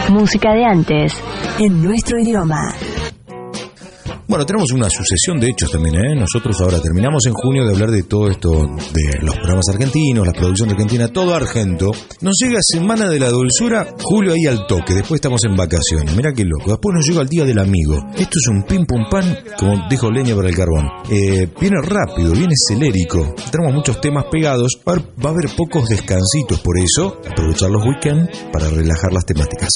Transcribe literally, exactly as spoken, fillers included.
Música de antes, en nuestro idioma. Bueno, tenemos una sucesión de hechos también, ¿eh? Nosotros ahora terminamos en junio de hablar de todo esto, de los programas argentinos, la producción argentina, todo argento. Nos llega Semana de la Dulzura, julio ahí al toque, después estamos en vacaciones, mirá qué loco. Después nos llega el Día del Amigo. Esto es un pim pum pan, como dijo leña para el carbón. Eh, viene rápido, viene celérico. Tenemos muchos temas pegados, va a haber, va a haber pocos descansitos, por eso aprovechar los weekends para relajar las temáticas.